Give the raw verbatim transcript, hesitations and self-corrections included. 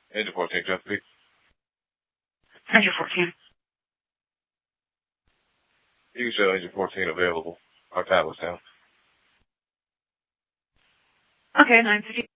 Engine fourteen, Chesapeake. Engine fourteen. You can show engine fourteen available. Our tablet's down. Okay, nine fifty.